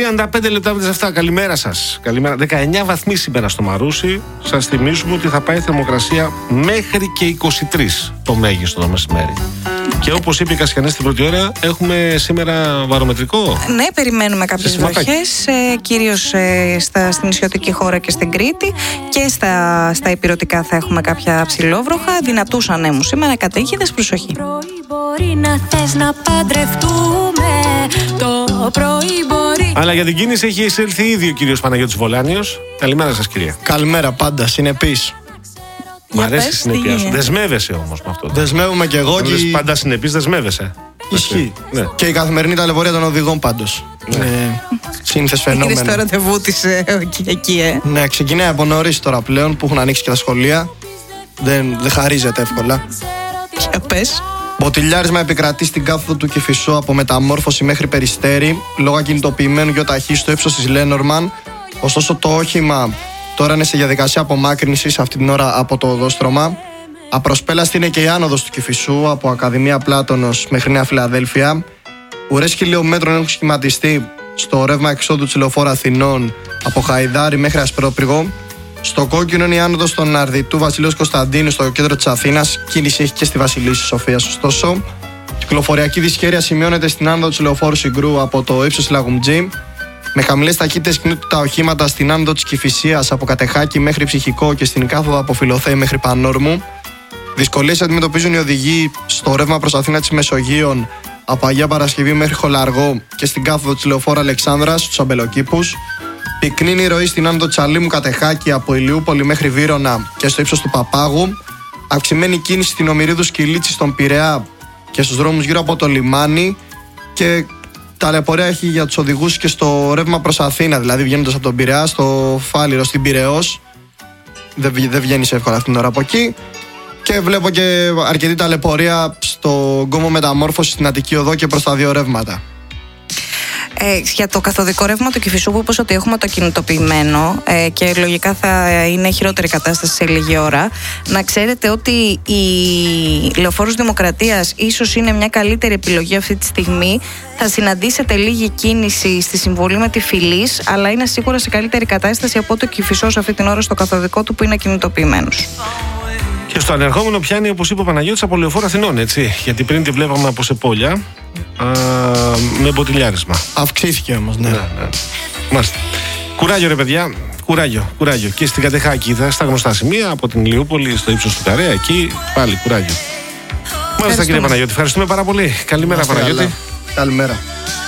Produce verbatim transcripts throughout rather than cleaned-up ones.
τριάντα πέντε λεπτά με τις εφτά. Καλημέρα σας. Καλημέρα. δεκαεννιά βαθμοί σήμερα στο Μαρούσι. Σας θυμίζουμε ότι θα πάει θερμοκρασία μέχρι και είκοσι τρεις το μέγιστο το μεσημέρι. Και όπως είπε η Κασιανές στην πρώτη ώρα, έχουμε σήμερα βαρομετρικό. Ναι, περιμένουμε κάποιες βροχές, ε, κυρίως ε, στα, στην νησιωτική χώρα και στην Κρήτη. Και στα, στα υπηρετικά θα έχουμε κάποια ψηλόβροχα. Δυνατούς ανέμους σήμερα, καταίγιδες, προσοχή. Μπορεί να θες να παντρευτούμε. Το πρωί μπορεί. Αλλά για την κίνηση έχει εισέλθει ήδη ο κύριος Παναγιώτης Βολάνιος. Καλημέρα σας, κυρία. Καλημέρα, πάντα συνεπής. Μ' αρέσει η συνεπία σου. Δεσμεύεσαι όμως με αυτό. Δεσμεύομαι και εγώ. Αν και λες η... πάντα συνεπής, δεσμεύεσαι. Ισχύει. Ναι. Και η καθημερινή ταλαιπωρία των οδηγών πάντως. Ναι. Είναι σύνθες φαινόμενο. Είδες το ραντεβού της ε, εκεί, εκεί, ε. Ναι, ξεκινάει από νωρίς τώρα πλέον που έχουν ανοίξει και τα σχολεία. Δεν, δεν χαρίζεται εύκολα. Για πες. Μποτιλιάρισμα επικρατεί στην κάθοδο του Κηφισού από Μεταμόρφωση μέχρι Περιστέρι λόγω ακινητοποιημένου γεωταχή στο ύψος της Λένορμαν. Ωστόσο το όχημα τώρα είναι σε διαδικασία απομάκρυνσης αυτή την ώρα από το οδόστρωμα. Απροσπέλαστη είναι και η άνοδος του Κηφισού από Ακαδημία Πλάτωνος μέχρι Νέα Φιλαδέλφια. Ουρές χιλιόμετρων έχουν σχηματιστεί στο ρεύμα εξόδου της Λεωφόρου Αθηνών από Χαϊδάρι μέχρι Ασπρόπυργο. Στο κόκκινο είναι η άνοδος των Αρδιτού Βασιλείος Κωνσταντίνου στο κέντρο της Αθήνας. Κίνηση έχει και στη Βασιλίσσης Σοφίας. Ωστόσο, κυκλοφοριακή δυσχέρεια σημειώνεται στην άνοδο της Λεωφόρου Συγκρού από το ύψος Λαγουμτζή. Με χαμηλές ταχύτητες κινούνται τα οχήματα στην άνοδο της Κηφισίας από Κατεχάκη μέχρι Ψυχικό και στην κάθοδο από Φιλοθέη μέχρι Πανόρμου. Δυσκολίες αντιμετωπίζουν οι οδηγοί στο ρεύμα προς Αθήνα της Μεσογείων από Αγία Παρασκευή μέχρι Χολαργό και στην κάθοδο της Λεωφόρου Αλεξάνδρας στους Αμπελοκήπους. Πυκνή η ροή στην άνοδο Τσαλίμου Κατεχάκη από Ηλιούπολη μέχρι Βύρωνα και στο ύψος του Παπάγου. Αυξημένη κίνηση στην Ομηρίδου Σκυλίτση στον Πειραιά και στους δρόμους γύρω από το λιμάνι. Και ταλαιπωρία έχει για τους οδηγούς και στο ρεύμα προς Αθήνα, δηλαδή βγαίνοντας από τον Πειραιά στο Φάληρο στην Πειραιώς. Δεν, δεν βγαίνεις εύκολα αυτήν την ώρα από εκεί. Και βλέπω και αρκετή ταλαιπωρία στο κόμμο Μεταμόρφωση στην Αττική Οδό και προς τα δύο ρεύματα. Ε, για το καθοδικό ρεύμα του Κηφισού, που είπες ότι έχουμε το κινητοποιημένο ε, και λογικά θα είναι χειρότερη κατάσταση σε λίγη ώρα, να ξέρετε ότι η Λεωφόρος Δημοκρατίας ίσως είναι μια καλύτερη επιλογή αυτή τη στιγμή. Θα συναντήσετε λίγη κίνηση στη συμβολή με τη Φιλής, αλλά είναι σίγουρα σε καλύτερη κατάσταση από το Κηφισός αυτή την ώρα στο καθοδικό του που είναι κινητοποιημένος. Και στο ανερχόμενο πιάνει, όπως είπε ο Παναγιώτης, από Λεωφόρο Αθηνών, έτσι. Γιατί πριν τη βλέπαμε από Σεπόλια α, με μποτιλιάρισμα. Αυξήθηκε όμως, ναι. ναι, ναι. Μάλιστα. Κουράγιο, ρε παιδιά. Κουράγιο, κουράγιο. Και στην Κατεχάκη, στα γνωστά σημεία, από την Ηλιούπολη στο ύψος του Καρέα, εκεί πάλι κουράγιο. Μάλιστα, κύριε Παναγιώτη, ευχαριστούμε πάρα πολύ. Καλημέρα, Μάλιστα, Παναγιώτη. Καλά. Καλημέρα.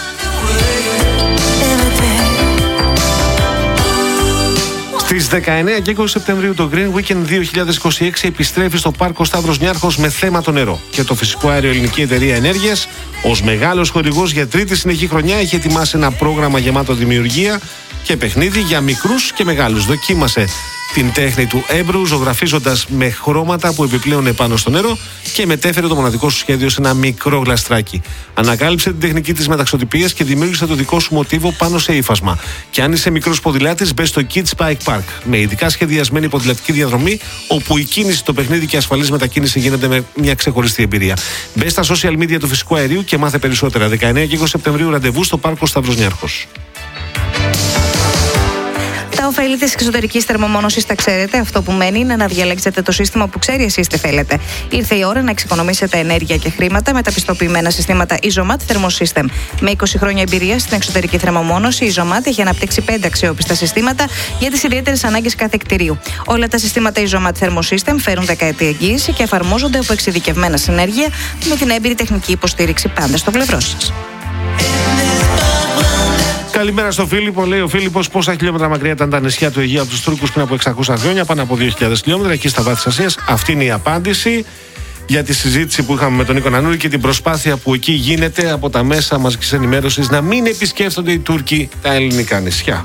Στις δεκαεννέα και είκοσι Σεπτεμβρίου το Green Weekend δύο χιλιάδες είκοσι έξι επιστρέφει στο πάρκο Σταύρος Νιάρχος με θέμα το νερό. Και το φυσικό αέριο Ελληνική Εταιρεία Ενέργειας, ως μεγάλος χορηγός για τρίτη συνεχή χρονιά, έχει ετοιμάσει ένα πρόγραμμα γεμάτο δημιουργία και παιχνίδι για μικρούς και μεγάλους. Δοκίμασε την τέχνη του έμπρου, ζωγραφίζοντας με χρώματα που επιπλέουν επάνω στο νερό και μετέφερε το μοναδικό σου σχέδιο σε ένα μικρό γλαστράκι. Ανακάλυψε την τεχνική της μεταξωτυπίας και δημιούργησε το δικό σου μοτίβο πάνω σε ύφασμα. Και αν είσαι μικρός ποδηλάτης, μπες στο Kids Bike Park, με ειδικά σχεδιασμένη ποδηλατική διαδρομή, όπου η κίνηση, το παιχνίδι και η ασφαλής μετακίνηση γίνεται με μια ξεχωριστή εμπειρία. Μπες στα social media του φυσικού αερίου και μάθε περισσότερα. δεκαεννέα και είκοσι Σεπτεμβρίου ραντεβού στο πάρκο Σταύρος Νιάρχος. Τα ωφέλη της εξωτερικής θερμομόνωσης τα ξέρετε. Αυτό που μένει είναι να διαλέξετε το σύστημα που ξέρει εσείς τι θέλετε. Ήρθε η ώρα να εξοικονομήσετε ενέργεια και χρήματα με τα πιστοποιημένα συστήματα Isomat Thermosystem. Με είκοσι χρόνια εμπειρία στην εξωτερική θερμομόνωση, η Isomat έχει αναπτύξει πέντε αξιόπιστα συστήματα για τις ιδιαίτερες ανάγκες κάθε κτηρίου. Όλα τα συστήματα Isomat Thermosystem φέρουν δεκαετή εγγύηση και εφαρμόζονται από εξειδικευμένα συνέργεια με την έμπειρη τεχνική υποστήριξη πάντα στο πλευρό σας. Καλημέρα στο Φίλιππο. Λέει ο Φίλιππος πόσα χιλιόμετρα μακριά ήταν τα νησιά του Αιγαίου από τους Τούρκους πριν από εξακόσια χρόνια, πάνω από δύο χιλιάδες χιλιόμετρα εκεί στα βάθη της Ασίας. Αυτή είναι η απάντηση για τη συζήτηση που είχαμε με τον Νίκο Νανούρη και την προσπάθεια που εκεί γίνεται από τα μέσα μαζικής ενημέρωσης να μην επισκέφτονται οι Τούρκοι τα ελληνικά νησιά.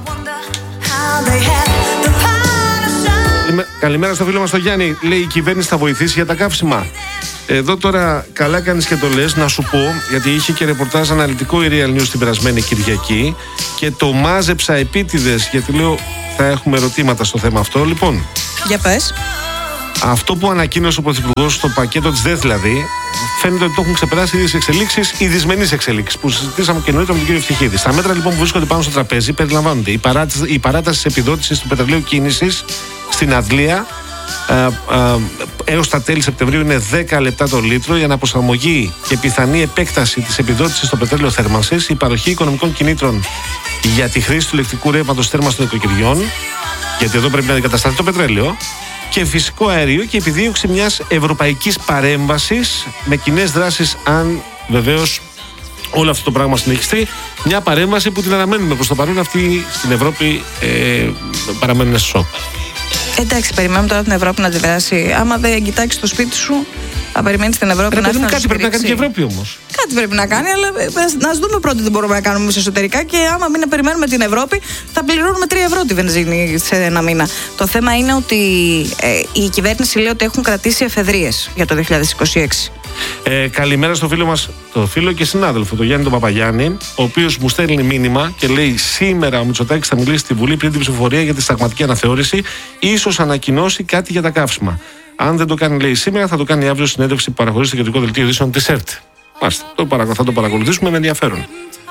Καλημέρα στο φίλο μας τον Γιάννη. Λέει η κυβέρνηση θα βοηθήσει για τα καύσιμα. Εδώ τώρα καλά κάνεις και το λες, να σου πω, γιατί είχε και ρεπορτάζ αναλυτικό η Real News την περασμένη Κυριακή και το μάζεψα επίτηδες, γιατί λέω θα έχουμε ερωτήματα στο θέμα αυτό. Λοιπόν, για πες. Αυτό που ανακοίνωσε ο Πρωθυπουργός στο πακέτο της ΔΕΘ, δηλαδή, φαίνεται ότι το έχουν ξεπεράσει οι ίδιες εξελίξεις, οι δυσμενείς εξελίξεις που συζητήσαμε και νωρίτερα με τον κύριο Ευτυχίδη. Στα μέτρα λοιπόν που βρίσκονται πάνω στο τραπέζι περιλαμβάνονται η παράταση, η παράταση της επιδότησης του πετρελαίου κίνησης στην Αντλία. Ε, ε, έως τα τέλη Σεπτεμβρίου είναι δέκα λεπτά το λίτρο. Η αναπροσαρμογή και πιθανή επέκταση της επιδότησης στο πετρέλαιο θέρμανσης, η παροχή οικονομικών κινήτρων για τη χρήση του ηλεκτρικού ρεύματος θέρμανσης των οικοκυριών, γιατί εδώ πρέπει να αντικατασταθεί το πετρέλαιο, και φυσικό αέριο και επιδίωξη μιας ευρωπαϊκής παρέμβασης με κοινές δράσεις, αν βεβαίως όλο αυτό το πράγμα συνεχιστεί. Μια παρέμβαση που την αναμένουμε προς το παρόν. Αυτή στην Ευρώπη ε, παραμένουν σοκ. Εντάξει, περιμένουμε τώρα την Ευρώπη να αντιδράσει. Άμα δεν κοιτάξει το σπίτι σου, θα περιμένει την Ευρώπη. Ρε, να έρθει να κάτι πρέπει να κάνει και η Ευρώπη όμως. Κάτι πρέπει να κάνει, αλλά να δούμε πρώτα τι μπορούμε να κάνουμε εμείς εσωτερικά. Και άμα μην περιμένουμε την Ευρώπη, θα πληρώνουμε τρία ευρώ τη βενζίνη σε ένα μήνα. Το θέμα είναι ότι ε, η κυβέρνηση λέει ότι έχουν κρατήσει εφεδρείες για το δύο χιλιάδες είκοσι έξι. Ε, καλημέρα στο φίλο μας, το φίλο και συνάδελφο, τον Γιάννη τον Παπαγιάννη, ο οποίος μου στέλνει μήνυμα και λέει: σήμερα ο Μητσοτάκης θα μιλήσει στη Βουλή πριν την ψηφοφορία για τη συνταγματική αναθεώρηση, ίσως ανακοινώσει κάτι για τα καύσιμα. Αν δεν το κάνει, λέει, σήμερα, θα το κάνει αύριο συνέντευξη που παραχωρεί στο κεντρικό δελτίο ειδήσεων της ΕΡΤ. Μάλιστα, το παρακολου... θα το παρακολουθήσουμε με ενδιαφέρον.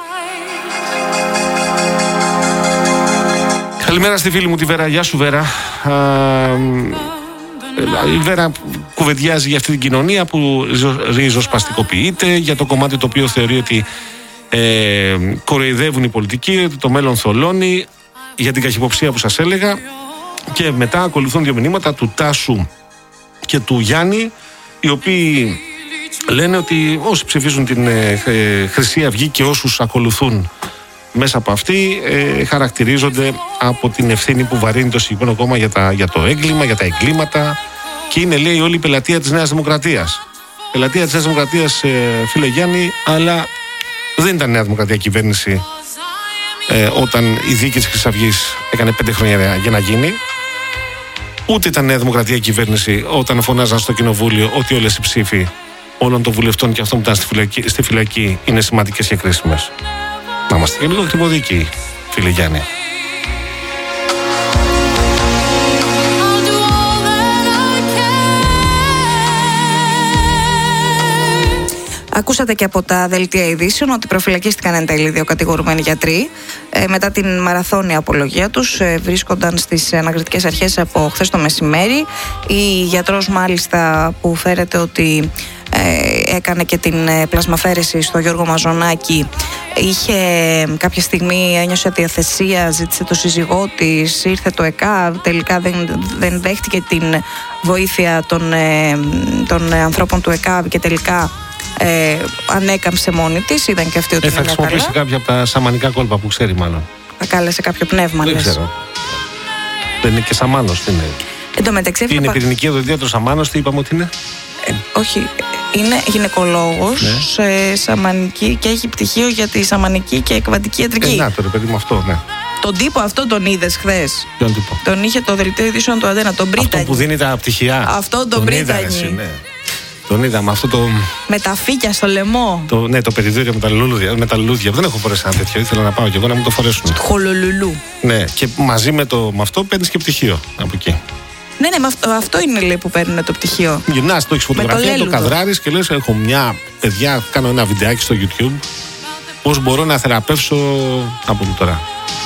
Καλημέρα στη φίλη μου τη Βέρα. Γεια σου, Βέρα. Α, η Βέρα κουβεντιάζει για αυτή την κοινωνία που ριζοσπαστικοποιείται, για το κομμάτι το οποίο θεωρεί ότι ε, κοροϊδεύουν οι πολιτικοί, ότι το μέλλον θολώνει, για την καχυποψία που σας έλεγα. Και μετά ακολουθούν δύο μηνύματα του Τάσου και του Γιάννη, οι οποίοι λένε ότι όσοι ψηφίζουν την ε, Χρυσή Αυγή και όσους ακολουθούν μέσα από αυτή ε, χαρακτηρίζονται από την ευθύνη που βαρύνει το συγκεκριμένο κόμμα για, τα, για το έγκλημα, για τα εγκλήματα, και είναι, λέει, όλη η πελατεία της Νέας Δημοκρατίας. Πελατεία της Νέας Δημοκρατίας, ε, φίλε Γιάννη, αλλά δεν ήταν Νέα Δημοκρατία κυβέρνηση ε, όταν η δίκη της Χρυσής Αυγής έκανε πέντε χρόνια για να γίνει. Ούτε ήταν Νέα Δημοκρατία κυβέρνηση όταν φωνάζαν στο κοινοβούλιο ότι όλες οι ψήφοι όλων των βουλευτών και αυτών που ήταν στη φυλακή, στη φυλακή είναι σημαντικές και κρίσιμες. Να είμαστε και λίγο κρυβοδίκοι, φίλε Γιάννη. Ακούσατε και από τα δελτία ειδήσεων ότι προφυλακίστηκαν εν τέλει δύο κατηγορουμένοι γιατροί. Ε, μετά την μαραθώνια απολογία τους, ε, βρίσκονταν στις ανακριτικές αρχές από χθες το μεσημέρι. Η γιατρός, μάλιστα, που φέρεται ότι ε, έκανε και την ε, πλασμαφέρεση στο Γιώργο Μαζονάκη, είχε κάποια στιγμή, ένιωσε αδιαθεσία, ζήτησε το σύζυγό της, ήρθε το ΕΚΑΒ, τελικά δεν, δεν δέχτηκε την βοήθεια των, ε, των ανθρώπων του ΕΚΑΒ και τελικά Ε, ανέκαμψε μόνη της. Είδαν και αυτή ότι ε, θα χρησιμοποιήσει καλά. κάποια από τα σαμανικά κόλπα που ξέρει, μάλλον. Θα κάλεσε κάποιο πνεύμα. Δεν λες. ξέρω. Δεν είναι και σαμάνος, τι είναι. Εν τω μεταξύ, τι είναι, πα... πυρηνική οδοντίατρο σαμάνος, τι είπαμε ότι είναι. Ε, όχι, είναι γυναικολόγος, ναι. σε σαμανική, και έχει πτυχίο για τη σαμανική και εκβατική ιατρική. Ε, να το ρε παιδί μου, αυτό, ναι. Τον τύπο αυτό τον είδες χθες? Ποιον τύπο? Τον είχε το δελτίο ειδήσεων του Αντένα, τον Μπρίτανη. Αυτό που δίνει τα πτυχιά. Αυτό τον, τον Μπρίτανη. Ναι. Τον είδαμε, αυτό το. Με τα φύκια στο λαιμό. Το, ναι, το περιδόριο με τα λουλούδια. Με τα λουλούδια. Δεν έχω φορέσει ένα τέτοιο. Ήθελα να πάω και εγώ να μου το φορέσουν. Χολολουλού. Ναι, και μαζί με, το, με αυτό παίρνει και πτυχίο από εκεί. Ναι, ναι, αυτό, αυτό είναι, λέει, που παίρνουν το πτυχίο. Γυρνάς, το έχει φωτογραφία, το, το καδράρεις και λες: έχω μια παιδιά, κάνω ένα βιντεάκι στο YouTube. Πώς μπορώ να θεραπεύσω. Από μου τώρα.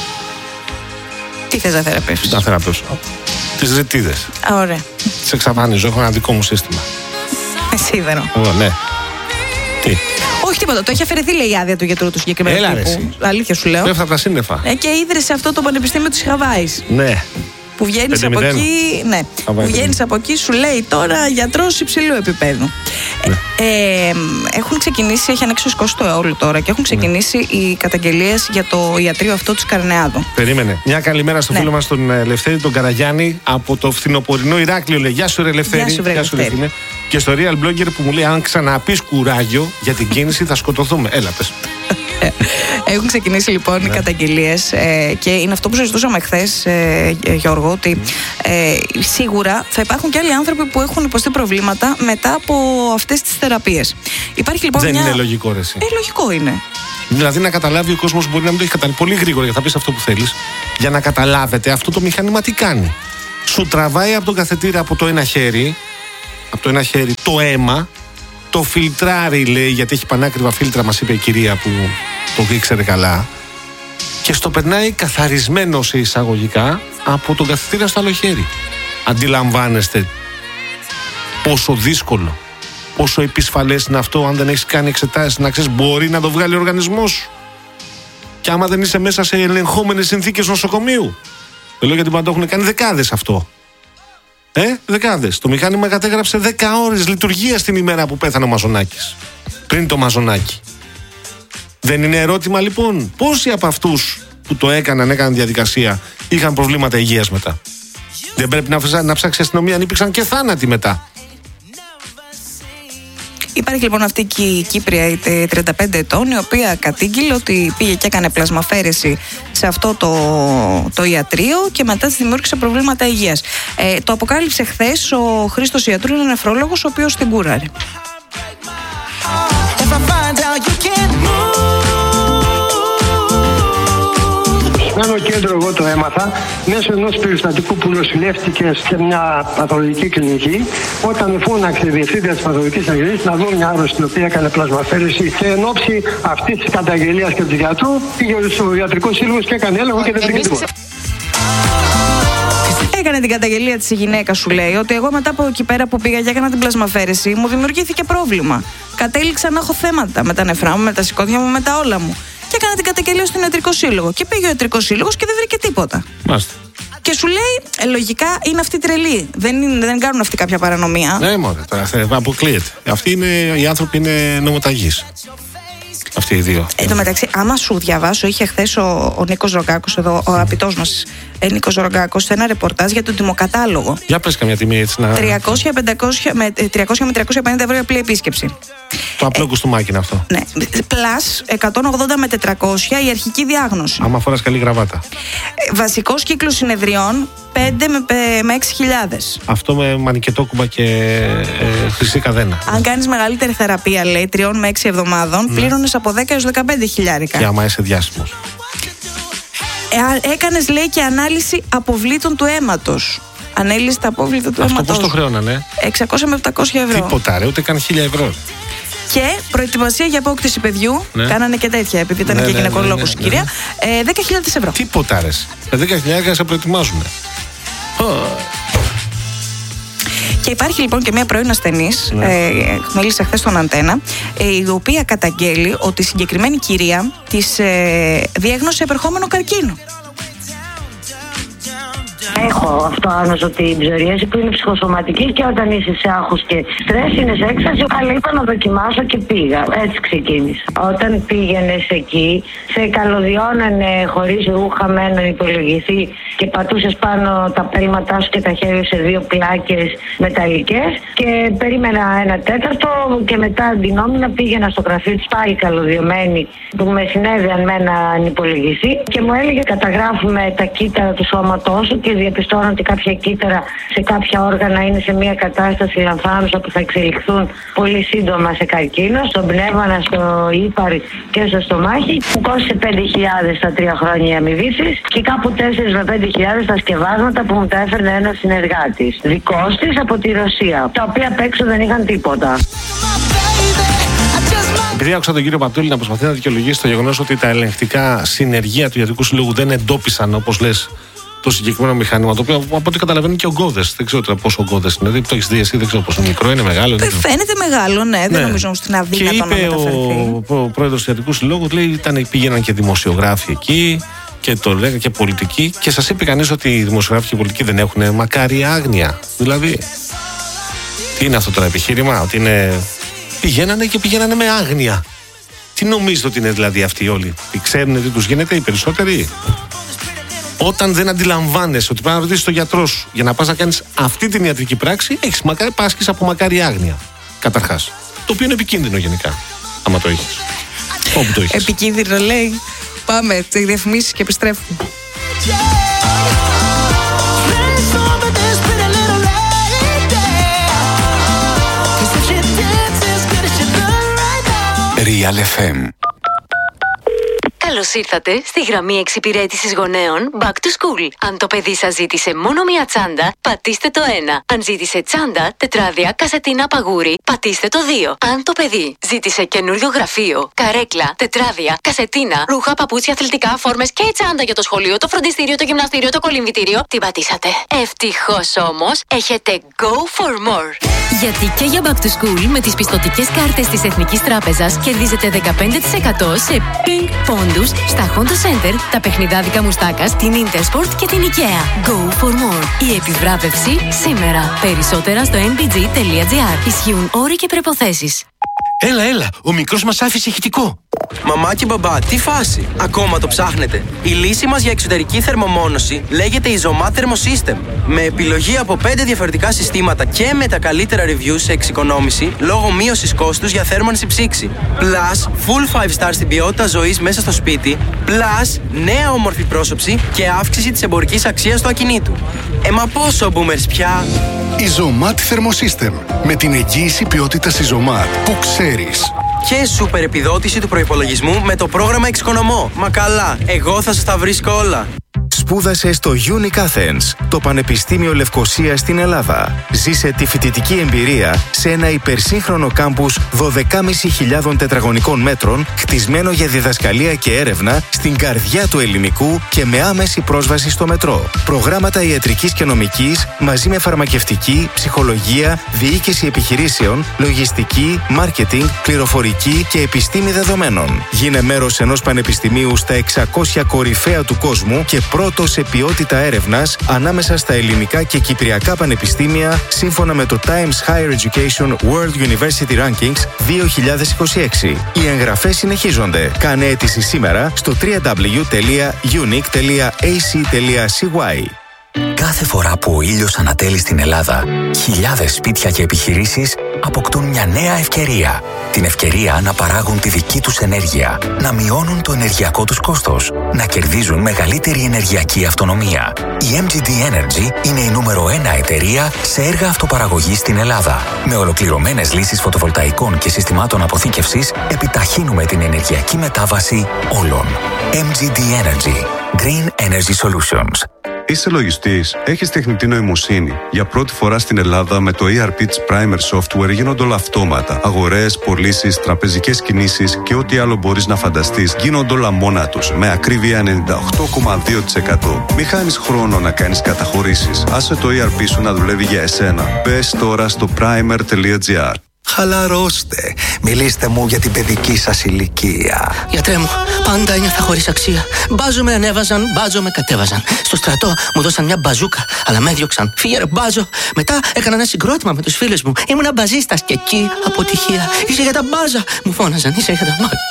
Τι θες να θεραπεύσεις? Να θεραπεύσω. Τις ρετίδες. Α, ωραία. Τις εξαφανίζω. Έχω ένα δικό μου σύστημα. Σίδερο. Εγώ, ναι. Τι. Όχι τίποτα. Το έχει αφαιρεθεί, λέει, η άδεια του γιατρού του συγκεκριμένου Έλα, τύπου. Αλήθεια σου λέω. Πέφτει από τα σύννεφα. Ε, και ίδρυσε αυτό το πανεπιστήμιο της Χαβάης. Ναι. Που βγαίνεις από εκεί, ναι, που βγαίνεις από εκεί, σου λέει τώρα γιατρός υψηλού επίπεδου. Ναι. Ε, ε, έχουν ξεκινήσει, έχει ανοίξει ο σκός το όλο τώρα και έχουν ξεκινήσει ναι. οι καταγγελίες για το ιατρείο αυτό του Καρνεάδου. Περίμενε. Μια καλημέρα στο ναι. φίλο μας τον Ελευθέρη, τον Καραγιάννη, από το φθινοπορεινό Ηράκλειο. Λέει: γεια σου, ρε Ελευθέρη. Γεια σου, ρε Ελευθέρη. Και στο Real Blogger που μου λέει: αν ξαναπείς κουράγιο για την κίνηση, θα σκοτωθούμε. Έλα, πες. Έχουν ξεκινήσει λοιπόν ναι. οι καταγγελίες ε, και είναι αυτό που συζητούσαμε χθες, ε, Γιώργο, ότι ε, σίγουρα θα υπάρχουν και άλλοι άνθρωποι που έχουν υποστεί προβλήματα μετά από αυτές τις θεραπείες. Υπάρχει λοιπόν Δεν μια... είναι λογικό, ρε εσύ. Ε, λογικό είναι. Δηλαδή να καταλάβει ο κόσμος, μπορεί να μην το έχει καταλάβει πολύ γρήγορα, για να πεις αυτό που θέλεις, για να καταλάβετε αυτό το μηχάνημα τι κάνει. σου τραβάει από τον καθετήρα από το ένα χέρι, από το ένα χέρι το αίμα, το φιλτράρει, λέει, γιατί έχει πανάκριβα φίλτρα, μας είπε η κυρία που το ήξερε καλά, και στο περνάει καθαρισμένο σε εισαγωγικά από τον καθετήρα στο άλλο χέρι. Αντιλαμβάνεστε πόσο δύσκολο, πόσο επισφαλές είναι αυτό, αν δεν έχεις κάνει εξετάσεις, να ξέρεις μπορεί να το βγάλει ο οργανισμός σου. Και άμα δεν είσαι μέσα σε ελεγχόμενες συνθήκες νοσοκομείου. Δεν λέω γιατί πάντα έχουν κάνει δεκάδες αυτό. Ε, δεκάδες. Το μηχάνημα κατέγραψε δέκα ώρες λειτουργίας την ημέρα που πέθανε ο Μαζονάκης. Πριν το Μαζονάκη. Δεν είναι ερώτημα λοιπόν, πόσοι από αυτούς που το έκαναν, έκαναν διαδικασία, είχαν προβλήματα υγείας μετά? Δεν πρέπει να, να ψάξει η αστυνομία αν υπήρξαν και θάνατοι μετά? Υπάρχει λοιπόν αυτή η Κύπρια τριάντα πέντε ετών, η οποία κατήγγειλε ότι πήγε και έκανε πλασμαφέρεση σε αυτό το, το ιατρείο και μετά της δημιούργησε προβλήματα υγείας. Ε, το αποκάλυψε χθες ο Χρήστος Ιατρού, είναι νεφρόλογος, ο οποίος την κούραρε. Άνω κέντρο εγώ το έμαθα μέσω ενός περιστατικού που νοσηλεύτηκε σε μια παθολογική κλινική, όταν με φώναξε η διευθύντρια της παθολογικής κλινικής να δω μια άρρωστη την οποία έκανε πλασμαφέρεση, και εν ώψη αυτής της καταγγελίας και του γιατρού πήγε στο ιατρικό σύλλογο και έκανε έλεγχο και δεν πήγε τίποτα. Έκανε την καταγγελία της η γυναίκα, σου λέει, ότι εγώ μετά από εκεί πέρα που πήγα και έκανα την πλασμαφέρεση μου δημιουργήθηκε πρόβλημα. Κατέληξα να έχω θέματα με τα νεφρά μου, με τα σηκώδια μου, με τα όλα μου. Και έκανα την καταγγελία στον ιατρικό σύλλογο. Και πήγε ο ιατρικός σύλλογος και δεν βρήκε τίποτα. Μάλιστα. Και σου λέει, ε, λογικά είναι αυτοί τρελοί. Δεν, είναι, δεν κάνουν αυτοί κάποια παρανομία. Ναι, μωρέ, τώρα αποκλείεται. Αυτοί είναι, οι άνθρωποι είναι νομοταγείς. Αυτοί οι δύο. Εν τω μεταξύ, άμα σου διαβάσω, είχε χθες ο, ο Νίκος Ρογκάκος εδώ, ο αγαπητός μας ε, Νίκος Ρογκάκος, σε ένα ρεπορτάζ για τον τιμοκατάλογο. Για πες καμιά τιμή έτσι να. τριακόσια με τριακόσια πενήντα ευρώ απλή επίσκεψη. Το απλό κουστούμάκι είναι αυτό. Ναι. Πλάς εκατόν ογδόντα με τετρακόσια η αρχική διάγνωση. Άμα φοράς καλή γραβάτα. Βασικός κύκλος συνεδριών πέντε με έξι χιλιάδες. Αυτό με μανικετόκουμπα και ε, χρυσή καδένα. Αν κάνεις μεγαλύτερη θεραπεία, λέει, τριών με έξι εβδομάδων, ναι, πλήρωνες από δέκα έως δεκαπέντε χιλιάρικα. Και άμα είσαι διάσημος. Ε, έκανες, λέει, και ανάλυση αποβλήτων του αίματος. Ανέλυση τα απόβλητα του αίματος. Αυτό πώς το χρεώνανε? εξακόσια με επτακόσια ευρώ. Τίποτα ρε, ούτε καν χίλια ευρώ. Και προετοιμασία για απόκτηση παιδιού. Ναι. Κάνανε και τέτοια, επειδή ήταν, ναι, και ναι, γυναικολόγος, ναι, ναι, η κυρία. Ναι, ναι. Ε, δέκα χιλιάδες ευρώ. Τίποτα ρε. Με δέκα χιλιάδες σε προετοιμάζουν. Oh. Και υπάρχει λοιπόν και μια πρώην ασθενής, ναι, ε, μίλησε χθες στον Αντένα, ε, η οποία καταγγέλει ότι η συγκεκριμένη κυρία της ε, διέγνωσε επερχόμενο καρκίνο. Έχω αυτό άγνωστο την ψωρίαση που είναι ψυχοσωματική και όταν είσαι σε άγχος και στρες είναι σε έκσταση, αλλά είπα να δοκιμάσω και πήγα. Έτσι ξεκίνησα. Όταν πήγαινες εκεί, σε καλωδιώνανε χωρίς ρούχα με έναν υπολογιστή και πατούσες πάνω τα πέλματά σου και τα χέρια σε δύο πλάκες μεταλλικές και περίμενα ένα τέταρτο και μετά αντινόμηνα πήγαινα στο γραφείο της πάλι καλωδιωμένη που με συνέδεαν με έναν υπολογιστή και μου έλεγε καταγράφουμε τα κύτταρα του σώματός σου και διαπιστώνω ότι κάποια κύτταρα σε κάποια όργανα είναι σε μια κατάσταση λανθάνουσα που θα εξελιχθούν πολύ σύντομα σε καρκίνο. Στον πνεύμονα, στο ύπαρ και στο στομάχι. Μου κόστησε πέντε χιλιάδες τα τρία χρόνια η αμοιβή της και κάπου τέσσερα με πέντε χιλιάδες τα σκευάσματα που μου τα έφερνε ένας συνεργάτης. Δικός της από τη Ρωσία. Τα οποία απ' έξω δεν είχαν τίποτα. Επειδή άκουσα τον κύριο Πατούλη να προσπαθεί να δικαιολογήσει το γεγονός ότι τα ελεγχτικά συνεργεία του Ιατρικού Συλλόγου δεν εντόπισαν, όπως λες, το συγκεκριμένο μηχάνημα, το οποίο από ό,τι καταλαβαίνουν και ογκώδες. Δεν ξέρω τώρα πόσο ογκώδες είναι. Δηλαδή, το έχεις δει εσύ, δεν ξέρω πόσο μικρό είναι, μεγάλο. Ε, φαίνεται μεγάλο, ναι. ναι. Δεν νομίζω στην αδύνατο να μεταφερθεί. Και είπε ο, ο πρόεδρος του Ιατρικού Συλλόγου, λέει, ήταν, πήγαιναν και δημοσιογράφοι εκεί και το λέγανε και πολιτικοί. Και σας είπε κανείς ότι οι δημοσιογράφοι και οι πολιτικοί δεν έχουν μακάρι άγνοια. Δηλαδή, τι είναι αυτό τώρα επιχείρημα, ότι είναι. Πηγαίνανε και πηγαίνανε με άγνοια. Τι νομίζετε ότι είναι δηλαδή αυτοί όλοι? Τι ξέρουν τι τους γίνεται οι περισσότεροι? Όταν δεν αντιλαμβάνεσαι ότι πρέπει να ρωτήσεις τον γιατρό σου για να πας να κάνεις αυτή την ιατρική πράξη, έχεις μακάρι, πάσχεις από μακάρι άγνοια. Καταρχάς. Το οποίο είναι επικίνδυνο γενικά. Άμα το έχεις. Όπου το έχεις. Επικίνδυνο λέει. Πάμε, τις διαφημίσεις και επιστρέφουμε. Real εφ εμ. Καλώς ήρθατε στη γραμμή εξυπηρέτησης γονέων Back to School. Αν το παιδί σας ζήτησε μόνο μία τσάντα, πατήστε το ένα. Αν ζήτησε τσάντα, τετράδια, κασετίνα, παγούρι, πατήστε το δύο. Αν το παιδί ζήτησε καινούριο γραφείο, καρέκλα, τετράδια, κασετίνα, ρούχα, παπούτσια, αθλητικά, φόρμες και τσάντα για το σχολείο, το φροντιστήριο, το γυμναστήριο, το κολυμβητήριο, την πατήσατε. Ευτυχώς όμως, έχετε Go for More. Γιατί και για Back to School με τις πιστωτικές κάρτες της Εθνικής Τράπεζας κερδίζετε δεκαπέντε τοις εκατό σε Pink πόντους στα Honda Center, τα παιχνιδάδικα Μουστάκας, την Intersport και την IKEA. Go for more. Η επιβράβευση σήμερα. Περισσότερα στο εν μπι τζι τελεία τζι άρ. Ισχύουν όροι και προϋποθέσεις. Έλα, έλα, ο μικρός μας άφησε ηχητικό. Μαμά και μπαμπά, τι φάση! Ακόμα το ψάχνετε? Η λύση μας για εξωτερική θερμομόνωση λέγεται Isomat Thermosystem. Με επιλογή από πέντε διαφορετικά συστήματα και με τα καλύτερα reviews σε εξοικονόμηση λόγω μείωσης κόστους για θέρμανση ψήξη. Plus, full five star στην ποιότητα ζωής μέσα στο σπίτι. Plus, νέα όμορφη πρόσωψη και αύξηση της εμπορικής αξίας του ακινήτου. Ε, μα πόσο boomers πια! Isomat Thermosystem. Με την εγγύηση ποιότητας Isomat που ξέρεις. Και σούπερ επιδότηση του προϋπολογισμού με το πρόγραμμα Εξοικονομώ. Μα καλά, εγώ θα σας τα βρίσκω όλα. Σπούδασε στο Unique Athens, το Πανεπιστήμιο Λευκωσίας στην Ελλάδα. Ζήσε τη φοιτητική εμπειρία σε ένα υπερσύγχρονο κάμπους δώδεκα χιλιάδες πεντακόσια τετραγωνικών μέτρων, χτισμένο για διδασκαλία και έρευνα στην καρδιά του ελληνικού και με άμεση πρόσβαση στο μετρό. Προγράμματα ιατρικής και νομικής μαζί με φαρμακευτική, ψυχολογία, διοίκηση επιχειρήσεων, λογιστική, μάρκετινγκ, πληροφορική και επιστήμη δεδομένων. Γίνε μέρος ενός πανεπιστημίου στα εξακόσια κορυφαία του κόσμου και πρώτο σε ποιότητα έρευνας ανάμεσα στα ελληνικά και κυπριακά πανεπιστήμια σύμφωνα με το Times Higher Education World University Rankings δύο χιλιάδες είκοσι έξι. Οι εγγραφές συνεχίζονται. Κάνε αίτηση σήμερα στο double-u double-u double-u τελεία unique τελεία έι σι τελεία σι γουάι. Κάθε φορά που ο ήλιος ανατέλει στην Ελλάδα, χιλιάδες σπίτια και επιχειρήσεις αποκτούν μια νέα ευκαιρία. Την ευκαιρία να παράγουν τη δική τους ενέργεια, να μειώνουν το ενεργειακό τους κόστος, να κερδίζουν μεγαλύτερη ενεργειακή αυτονομία. Η εμ τζι ντι Energy είναι η νούμερο ένα εταιρεία σε έργα αυτοπαραγωγής στην Ελλάδα. Με ολοκληρωμένες λύσεις φωτοβολταϊκών και συστημάτων αποθήκευσης, επιταχύνουμε την ενεργειακή μετάβαση όλων. εμ τζι ντι Energy. Green Energy Solutions. Είσαι λογιστής, έχεις τεχνητή νοημοσύνη. Για πρώτη φορά στην Ελλάδα με το ι αρ πι της Primer Software γίνονται όλα αυτόματα. Αγορές, πωλήσεις, τραπεζικές κινήσεις και ό,τι άλλο μπορείς να φανταστείς γίνονται όλα μόνα τους. Με ακρίβεια ενενήντα οκτώ κόμμα δύο τοις εκατό. Μη χάνεις χρόνο να κάνεις καταχωρήσεις. Άσε το ι αρ πι σου να δουλεύει για εσένα. Μπες τώρα στο primer τελεία τζι άρ. Χαλαρώστε. Μιλήστε μου για την παιδική σας ηλικία. Γιατρέ μου, πάντα ένιωθα χωρίς αξία. Μπάζο με ανέβαζαν, μπάζο με κατέβαζαν. Στο στρατό μου δώσαν μια μπαζούκα, αλλά με έδιωξαν. Φύγε ρε μπάζο. Μετά έκανα ένα συγκρότημα με τους φίλους μου. Ήμουνα μπαζίστας και εκεί αποτυχία. Είσαι για τα μπάζα. Μου φώναζαν, είσαι για τα μπάζα.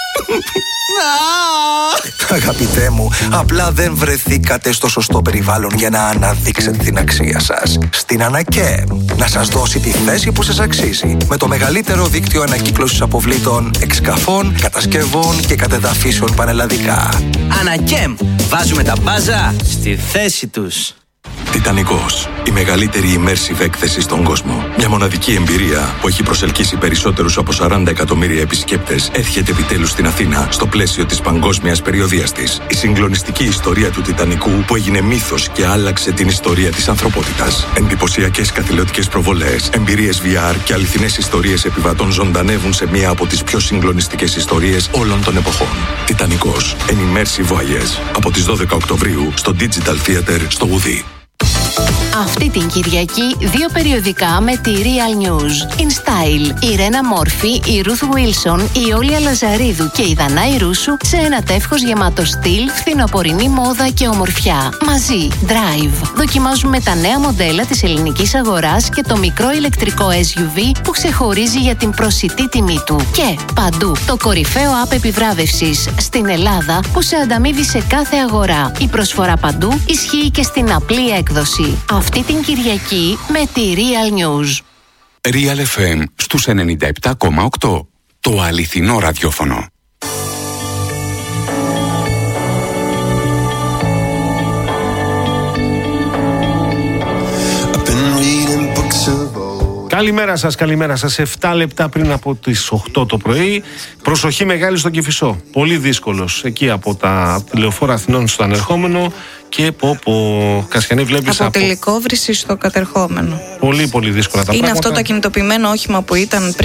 Αγαπητέ μου, απλά δεν βρεθήκατε στο σωστό περιβάλλον για να αναδείξετε την αξία σας. Στην Ανακέμ, να σας δώσει τη θέση που σας αξίζει. Με το μεγαλύτερο δίκτυο ανακύκλωσης αποβλήτων, εξκαφών, κατασκευών και κατεδαφίσεων πανελλαδικά. Ανακέμ, βάζουμε τα μπάζα στη θέση τους. Τιτανικός, η μεγαλύτερη immersive έκθεση στον κόσμο. Μια μοναδική εμπειρία που έχει προσελκύσει περισσότερους από σαράντα εκατομμύρια επισκέπτες έρχεται επιτέλους στην Αθήνα στο πλαίσιο της παγκόσμιας περιοδίας της. Η συγκλονιστική ιστορία του Τιτανικού που έγινε μύθος και άλλαξε την ιστορία της ανθρωπότητας. Εντυπωσιακές καθηλωτικές προβολές, εμπειρίες βι αρ και αληθινές ιστορίες επιβατών ζωντανεύουν σε μία από τις πιο συγκλονιστικές ιστορίες όλων των εποχών. Τιτανικός, an immersive voyage. Από τις δώδεκα Οκτωβρίου στο Digital Theater στο Γουδί. Αυτή την Κυριακή δύο περιοδικά με τη Real News. In Style, η Ρένα Μόρφη, η Ruth Wilson, η Όλια Λαζαρίδου και η Δανάη Ρούσου σε ένα τεύχος γεμάτο στυλ, φθινοπορεινή μόδα και ομορφιά. Μαζί, Drive. Δοκιμάζουμε τα νέα μοντέλα της ελληνικής αγοράς και το μικρό ηλεκτρικό ες γιου βι που ξεχωρίζει για την προσιτή τιμή του. Και παντού, το κορυφαίο app επιβράβευσης στην Ελλάδα που σε ανταμείβει σε κάθε αγορά. Η προσφορά παντού ισχύει και στην απλή έκδοση. Αυτή την Κυριακή με τη Real News. Real εφ εμ στους ενενήντα επτά κόμμα οκτώ. Το αληθινό ραδιόφωνο. Καλημέρα σας, καλημέρα σας. εφτά λεπτά πριν από τις οκτώ το πρωί. Προσοχή μεγάλη στον Κηφισό. Πολύ δύσκολος εκεί από τα λεωφόρα Αθηνών στο ανερχόμενο. Και πω πω, Κασιανή, βλέπεις από τελικόβρηση στο κατερχόμενο. Πολύ πολύ δύσκολα τα Είναι πράγματα. αυτό το ακινητοποιημένο όχημα που ήταν πριν